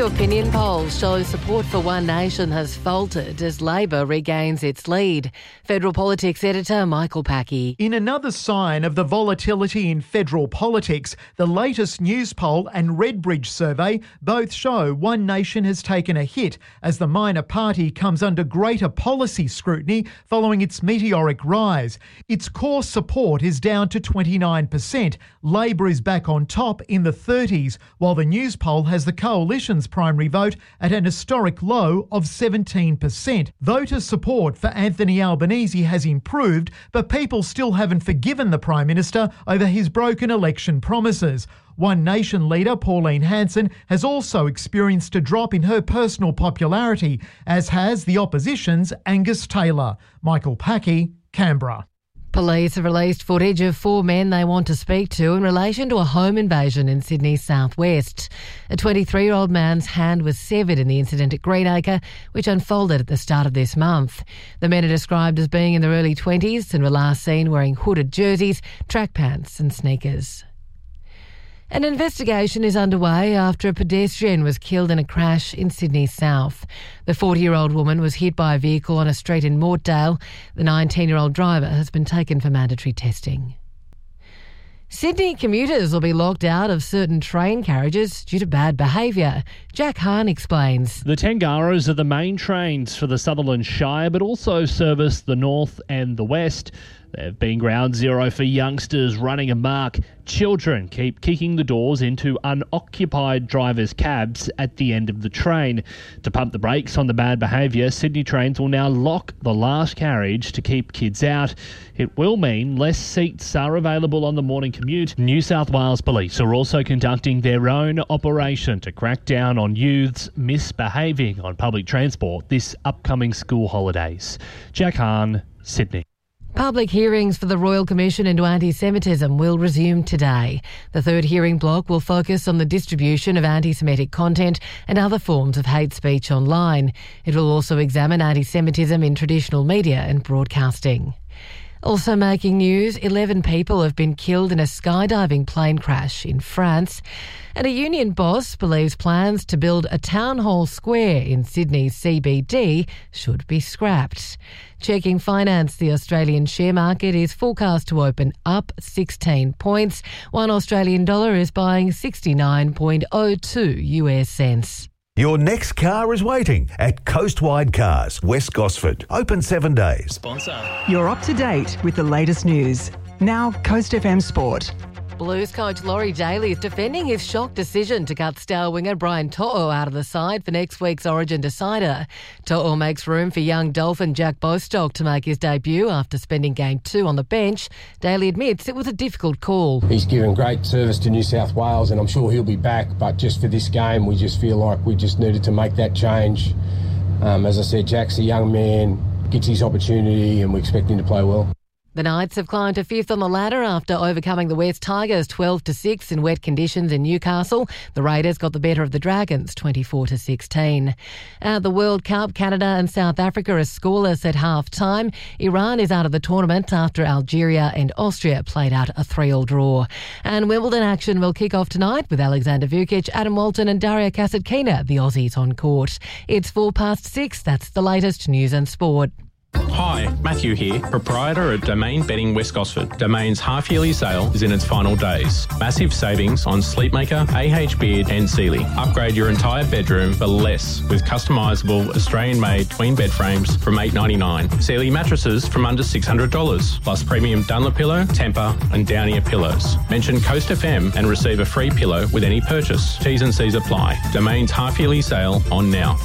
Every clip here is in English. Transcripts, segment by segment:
new opinion poll shows support for One Nation has faltered as Labor regains its lead. Federal Politics editor Michael Packey. In another sign of the volatility in federal politics, the latest news poll and Redbridge survey both show One Nation has taken a hit as the minor party comes under greater policy scrutiny following its meteoric rise. Its core support is down to 29%. Labor is back on top in the 30s, while the news poll has the Coalition's primary vote at an historic low of 17%. Voter support for Anthony Albanese has improved, but people still haven't forgiven the Prime Minister over his broken election promises. One Nation leader Pauline Hanson has also experienced a drop in her personal popularity, as has the opposition's Angus Taylor. Michael Packey, Canberra. Police have released footage of 4 men they want to speak to in relation to a home invasion in Sydney's southwest. A 23-year-old man's hand was severed in the incident at Greenacre, which unfolded at the start of this month. The men are described as being in their early 20s and were last seen wearing hooded jerseys, track pants and sneakers. An investigation is underway after a pedestrian was killed in a crash in Sydney South. The 40-year-old woman was hit by a vehicle on a street in Mortdale. The 19-year-old driver has been taken for mandatory testing. Sydney commuters will be locked out of certain train carriages due to bad behaviour. Jack Hahn explains. The Tangaros are the main trains for the Sutherland Shire, but also service the north and the west. They've been ground zero for youngsters running amok. Children keep kicking the doors into unoccupied drivers' cabs at the end of the train. To pump the brakes on the bad behaviour, Sydney Trains will now lock the last carriage to keep kids out. It will mean less seats are available on the morning commute. New South Wales Police are also conducting their own operation to crack down on youths misbehaving on public transport this upcoming school holidays. Jack Hahn, Sydney. Public hearings for the Royal Commission into Anti-Semitism will resume today. The third hearing block will focus on the distribution of anti-Semitic content and other forms of hate speech online. It will also examine anti-Semitism in traditional media and broadcasting. Also making news, 11 people have been killed in a skydiving plane crash in France. And a union boss believes plans to build a town hall square in Sydney's CBD should be scrapped. Checking finance, the Australian share market is forecast to open up 16 points. One Australian dollar is buying 69.02 US cents. Your next car is waiting at Coastwide Cars, West Gosford. Open 7 days. Sponsor. You're up to date with the latest news. Now, Coast FM Sport. Blues coach Laurie Daly is defending his shock decision to cut star winger Brian To'o out of the side for next week's Origin decider. To'o makes room for young Dolphin Jack Bostock to make his debut after spending Game 2 on the bench. Daly admits it was a difficult call. He's given great service to New South Wales and I'm sure he'll be back, but just for this game we just feel like we just needed to make that change. As I said, Jack's a young man, gets his opportunity and we expect him to play well. The Knights have climbed to 5th on the ladder after overcoming the West Tigers 12-6 in wet conditions in Newcastle. The Raiders got the better of the Dragons 24-16. At the World Cup, Canada and South Africa are scoreless at half-time. Iran is out of the tournament after Algeria and Austria played out a 3-3 draw. And Wimbledon action will kick off tonight with Alexander Vukic, Adam Walton and Daria Kasatkina, the Aussies on court. It's 6:04. That's the latest news and sport. Hi, Matthew here, proprietor at Domain Bedding West Gosford. Domain's half-yearly sale is in its final days. Massive savings on Sleepmaker, AH Beard and Sealy. Upgrade your entire bedroom for less with customisable Australian-made twin bed frames from $8.99. Sealy mattresses from under $600, plus premium Dunlopillow, Tempur and Downier pillows. Mention Coast FM and receive a free pillow with any purchase. T's and C's apply. Domain's half-yearly sale on now.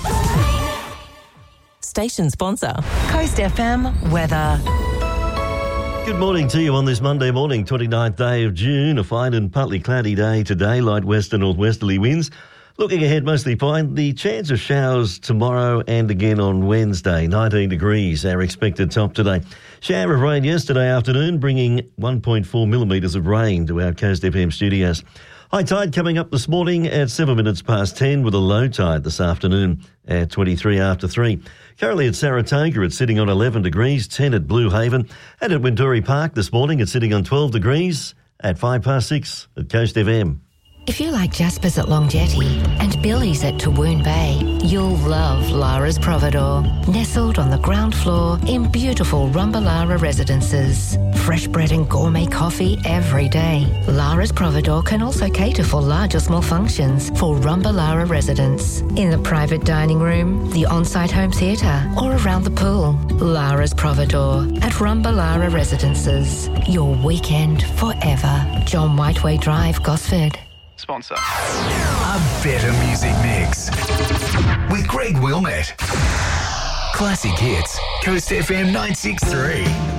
Station sponsor. Coast FM weather. Good morning to you on this Monday morning, 29th day of June. A fine and partly cloudy day today, light west and northwesterly winds. Looking ahead, mostly fine. The chance of showers tomorrow and again on Wednesday. 19 degrees, our expected top today. Shower of rain yesterday afternoon, bringing 1.4 millimetres of rain to our Coast FM studios. High tide coming up this morning at 7 minutes past 10 with a low tide this afternoon at 23 after 3. Currently at Saratoga, it's sitting on 11 degrees, 10 at Blue Haven. And at Winturi Park this morning, it's sitting on 12 degrees at 6:05 at Coast FM. If you like Jasper's at Long Jetty and Billy's at Tawoon Bay, you'll love Lara's Providore. Nestled on the ground floor in beautiful Rumbalara residences. Fresh bread and gourmet coffee every day. Lara's Providore can also cater for large or small functions for Rumbalara residents. In the private dining room, the on-site home theatre or around the pool. Lara's Providore at Rumbalara residences. Your weekend forever. John Whiteway Drive, Gosford. Sponsor. A better music mix with Greg Wilmette. Classic hits. Coast FM 963.